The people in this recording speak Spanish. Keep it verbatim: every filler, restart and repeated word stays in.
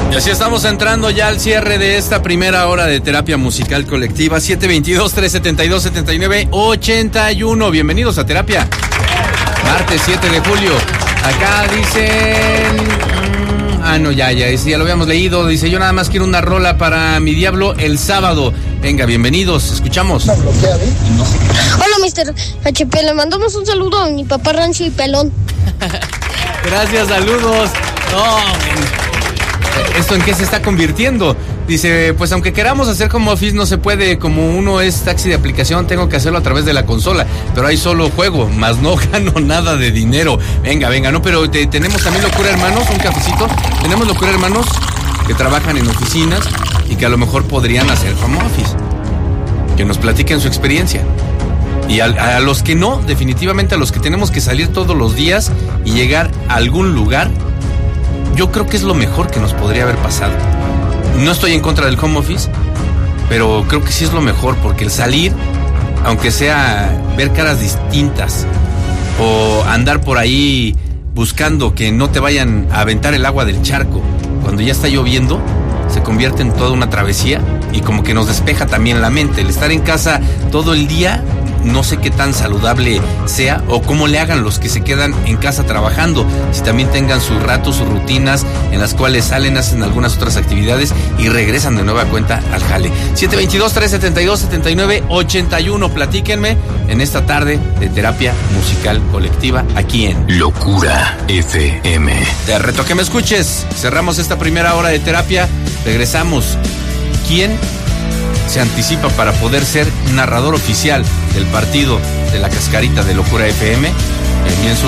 Y así estamos entrando ya al cierre de esta primera hora de terapia musical colectiva. Siete veintidós, trescientos setenta y dos, setenta y nueve, ochenta y uno. Bienvenidos a terapia. Martes siete de julio. Acá dicen... Ah, no, ya, ya, ya lo habíamos leído. Dice, yo nada más quiero una rola para mi diablo el sábado. Venga, bienvenidos, escuchamos. Hola, mister H P, le mandamos un saludo a mi papá Rancho y Pelón. Gracias, saludos. No, ¿esto en qué se está convirtiendo? Dice, pues aunque queramos hacer home office no se puede, como uno es taxi de aplicación, tengo que hacerlo a través de la consola, pero hay solo juego, más no gano nada de dinero. Venga, venga, no, pero te, tenemos también Locura Hermanos, un cafecito, tenemos Locura Hermanos que trabajan en oficinas y que a lo mejor podrían hacer home office, que nos platiquen su experiencia. Y a, a los que no, definitivamente a los que tenemos que salir todos los días y llegar a algún lugar, yo creo que es lo mejor que nos podría haber pasado. No estoy en contra del home office, pero creo que sí es lo mejor, porque el salir, aunque sea ver caras distintas o andar por ahí buscando que no te vayan a aventar el agua del charco cuando ya está lloviendo, se convierte en toda una travesía y como que nos despeja también la mente. El estar en casa todo el día, no sé qué tan saludable sea o cómo le hagan los que se quedan en casa trabajando, si también tengan sus ratos, sus rutinas en las cuales salen, hacen algunas otras actividades y regresan de nueva cuenta al jale. siete veintidós, trescientos setenta y dos, setenta y nueve, ochenta y uno. Platíquenme en esta tarde de terapia musical colectiva aquí en Locura F M. Te reto que me escuches. Cerramos esta primera hora de terapia. Regresamos. ¿Quién se anticipa para poder ser narrador oficial del partido de la Cascarita de Locura F M? En su